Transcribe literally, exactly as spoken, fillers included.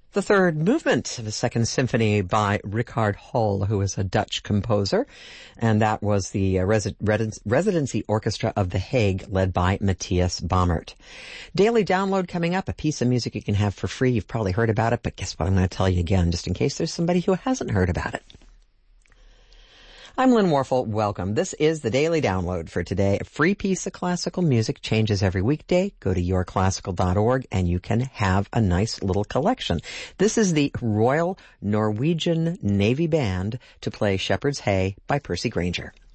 The third movement of the Second Symphony by Richard Hall, who is a Dutch composer, and that was the uh, resi- res- Residency Orchestra of The Hague, led by Matthias Baumert. Daily download coming up, a piece of music you can have for free. You've probably heard about it, but guess what? I'm going to tell you again, just in case there's somebody who hasn't heard about it. I'm Lynn Warfel. Welcome. This is the Daily Download for today. A free piece of classical music changes every weekday. Go to your classical dot org and you can have a nice little collection. This is the Royal Norwegian Navy Band to play Shepherd's Hey by Percy Grainger.